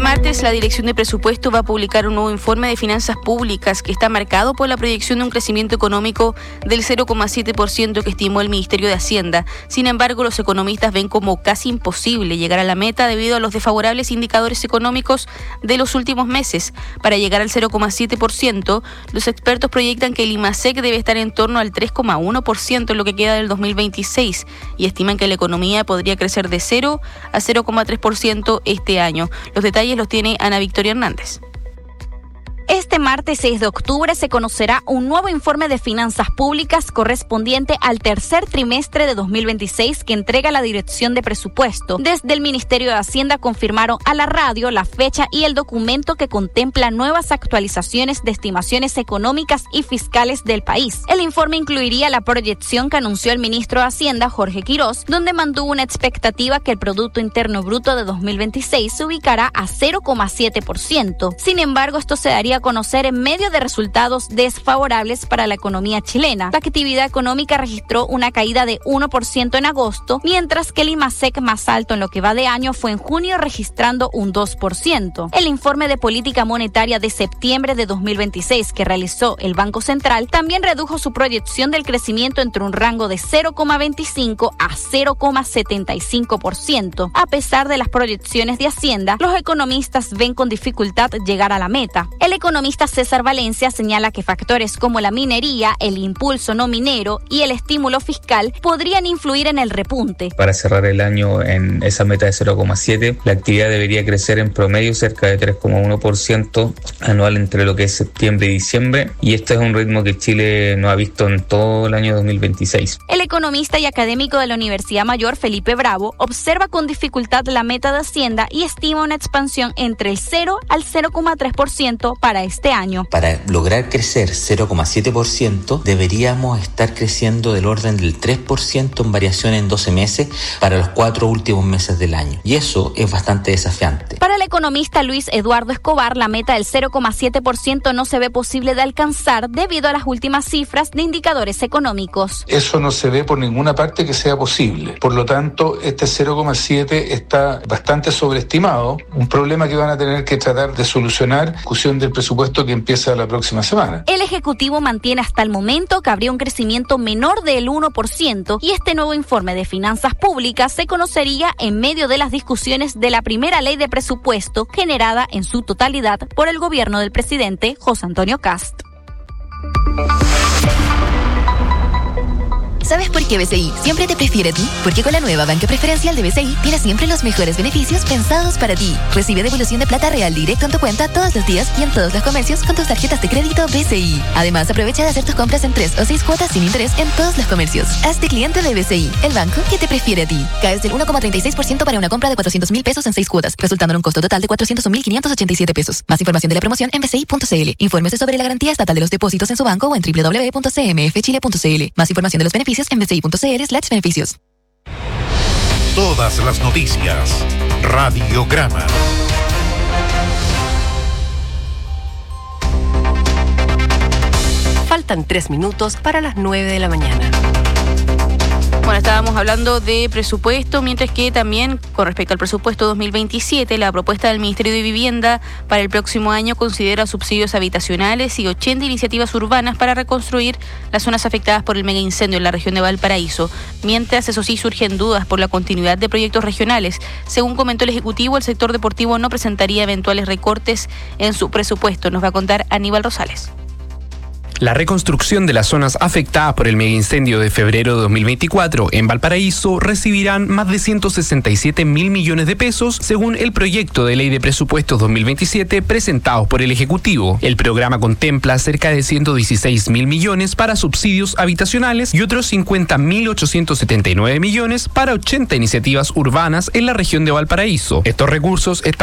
martes, la Dirección de Presupuesto va a publicar un nuevo informe de finanzas públicas que está marcado por la proyección de un crecimiento económico del 0,7% que estimó el Ministerio de Hacienda. Sin embargo, los economistas ven como casi imposible llegar a la meta debido a los desfavorables indicadores económicos de los últimos meses. Para llegar al 0,7%, los expertos proyectan que el IMASEC debe estar en torno al 3,1% en lo que queda del 2026 y estiman que la economía podría crecer de 0 a 0,3% este año. Los detalles los tiene Ana Victoria Hernández. Este martes 6 de octubre se conocerá un nuevo informe de finanzas públicas correspondiente al tercer trimestre de 2026 que entrega la Dirección de Presupuesto. Desde el Ministerio de Hacienda confirmaron a la radio la fecha y el documento que contempla nuevas actualizaciones de estimaciones económicas y fiscales del país. El informe incluiría la proyección que anunció el ministro de Hacienda, Jorge Quirós, donde mantuvo una expectativa que el Producto Interno Bruto de 2026 se ubicará a 0,7%. Sin embargo, esto se daría a conocer en medio de resultados desfavorables para la economía chilena. La actividad económica registró una caída de 1% en agosto, mientras que el IMASEC más alto en lo que va de año fue en junio, registrando un 2%. El informe de política monetaria de septiembre de 2026 que realizó el Banco Central también redujo su proyección del crecimiento entre un rango de 0,25 a 0,75%. A pesar de las proyecciones de Hacienda, los economistas ven con dificultad llegar a la meta. El economista César Valencia señala que factores como la minería, el impulso no minero y el estímulo fiscal podrían influir en el repunte. Para cerrar el año en esa meta de 0,7, la actividad debería crecer en promedio cerca de 3,1% anual entre lo que es septiembre y diciembre, y este es un ritmo que Chile no ha visto en todo el año 2026. El economista y académico de la Universidad Mayor, Felipe Bravo, observa con dificultad la meta de Hacienda y estima una expansión entre el 0 al 0,3% para este año. Para lograr crecer 0,7% deberíamos estar creciendo del orden del 3% en variación en 12 meses para los 4 últimos meses del año. Y eso es bastante desafiante. Para el economista Luis Eduardo Escobar, la meta del 0,7% no se ve posible de alcanzar debido a las últimas cifras de indicadores económicos. Eso no se ve por ninguna parte que sea posible. Por lo tanto, este 0,7 está bastante sobreestimado. Un problema que van a tener que tratar de solucionar, discusión del presupuesto que empieza la próxima semana. El Ejecutivo mantiene hasta el momento que habría un crecimiento menor del 1% y este nuevo informe de finanzas públicas se conocería en medio de las discusiones de la primera ley de presupuesto generada en su totalidad por el gobierno del presidente José Antonio Kast. ¿Sabes por qué BCI siempre te prefiere a ti? Porque con la nueva banca preferencial de BCI tienes siempre los mejores beneficios pensados para ti. Recibe devolución de plata real directo en tu cuenta todos los días y en todos los comercios con tus tarjetas de crédito BCI. Además, aprovecha de hacer tus compras en 3 o 6 cuotas sin interés en todos los comercios. Hazte cliente de BCI, el banco que te prefiere a ti. Caes del 1,36% para una compra de 400,000 pesos en 6 cuotas, resultando en un costo total de 401,587 pesos. Más información de la promoción en bci.cl. Infórmese sobre la garantía estatal de los depósitos en su banco o en www.cmfchile.cl. Más información de los beneficios en bci.cl/beneficios. Todas las noticias. Radiograma. Faltan 3 minutos para las 9 de la mañana. Bueno, estábamos hablando de presupuesto, mientras que también con respecto al presupuesto 2027, la propuesta del Ministerio de Vivienda para el próximo año considera subsidios habitacionales y 80 iniciativas urbanas para reconstruir las zonas afectadas por el mega incendio en la región de Valparaíso. Mientras, eso sí, surgen dudas por la continuidad de proyectos regionales. Según comentó el Ejecutivo, el sector deportivo no presentaría eventuales recortes en su presupuesto. Nos va a contar Aníbal Rosales. La reconstrucción de las zonas afectadas por el megaincendio de febrero de 2024 en Valparaíso recibirán más de 167.000 millones de pesos según el proyecto de ley de presupuestos 2027 presentados por el Ejecutivo. El programa contempla cerca de 116.000 millones para subsidios habitacionales y otros 50.879 millones para 80 iniciativas urbanas en la región de Valparaíso. Estos recursos están